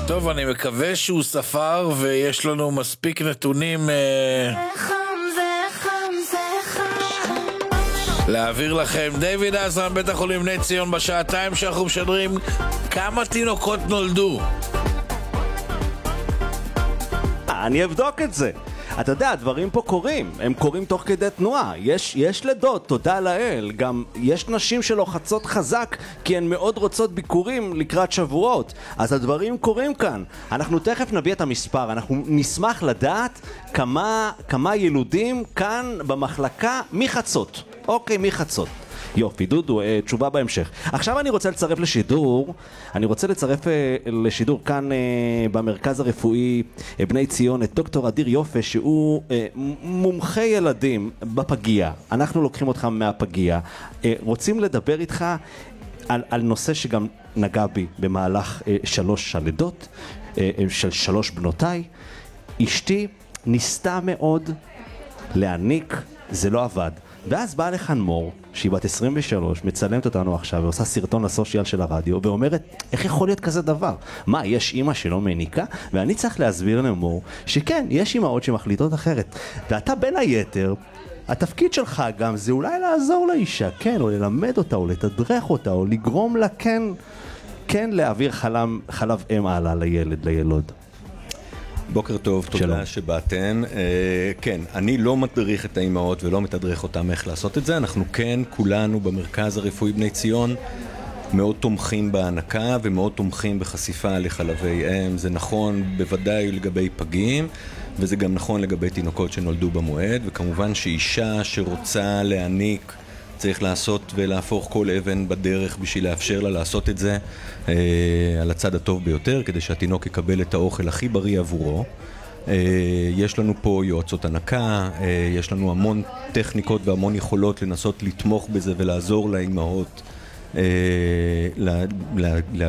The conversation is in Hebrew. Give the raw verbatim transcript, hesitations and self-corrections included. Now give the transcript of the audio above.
טוב, אני מקווה שהוא ספר ויש לנו מספיק נתונים להעביר לכם. דיוויד עזרן, בית החולים בני ציון, בשעתיים שאנחנו משדרים, כמה תינוקות נולדו? אני אבדוק את זה. אתה יודע, הדברים פה קורים, הם קורים תוך כדי תנועה. יש, יש לידות, תודה לאל. גם יש נשים שלוחצות חזק כי הן מאוד רוצות ביקורים לקראת שבועות. אז הדברים קורים כאן. אנחנו תכף נביא את המספר. אנחנו נשמח לדעת כמה, כמה ילודים כאן במחלקה מחצות. אוקיי, מחצות. יופי, דודו, תשובה בהמשך. עכשיו אני רוצה לצרף לשידור, אני רוצה לצרף לשידור כאן במרכז הרפואי בני ציון את דוקטור אדיר יופי, שהוא מומחה ילדים בפגייה. אנחנו לוקחים אותך מהפגייה. רוצים לדבר איתך על, על נושא שגם נגע בי במהלך שלוש הלידות של שלוש בנותיי. אשתי ניסתה מאוד להעניק, זה לא עבד. ואז באה לכאן מור, שהיא בת עשרים ושלוש, מצלמת אותנו עכשיו ועושה סרטון לסושיאל של הרדיו, ואומרת, איך יכול להיות כזה דבר? מה, יש אמא שלא מעניקה? ואני צריך להסביר למור שכן, יש אמאות שמחליטות אחרת. ואתה בין היתר, התפקיד שלך גם זה אולי לעזור לאישה, כן, או ללמד אותה, או לתדרך אותה, או לגרום לה כן, כן להעביר חלב, חלב אם הלאה לילד, לילוד. בוקר טוב, תודה שבאתם. כן, אני לא מדריך את האימהות ולא מתדרך אותם איך לעשות את זה. אנחנו כן, כולנו במרכז הרפואי בני ציון מאוד תומכים בהענקה ומאוד תומכים בחשיפה לחלבי אם. זה נכון בוודאי לגבי פגים, וזה גם נכון לגבי תינוקות שנולדו במועד, וכמובן שאישה שרוצה להעניק צריך לעשות ולהפוך כל אבן בדרך בשביל לאפשר לה לעשות את זה אה, על הצד הטוב ביותר, כדי שהתינוק יקבל את האוכל הכי בריא עבורו. אה, יש לנו פה יועצות הנקה, אה, יש לנו המון טכניקות והמון יכולות לנסות לתמוך בזה ולעזור לאימהות אה, לה, לה, לה,